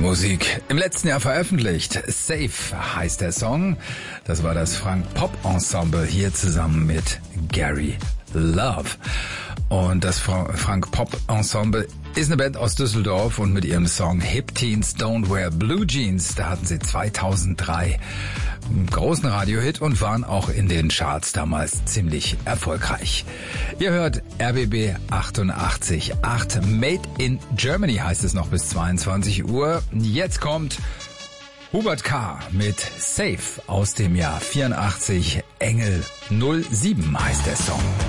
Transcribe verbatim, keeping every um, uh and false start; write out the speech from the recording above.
Musik im letzten Jahr veröffentlicht. Safe heißt der Song. Das war das Frank Pop Ensemble hier zusammen mit Gary Love. Und das Frank Pop Ensemble ist eine Band aus Düsseldorf und mit ihrem Song Hip Teens Don't Wear Blue Jeans, da hatten sie zweitausenddrei einen großen Radiohit und waren auch in den Charts damals ziemlich erfolgreich. Ihr hört R B B achtundachtzig Komma acht, Made in Germany heißt es noch bis zweiundzwanzig Uhr. Jetzt kommt Hubert K. mit Safe aus dem Jahr vierundachtzig, Engel null sieben heißt der Song.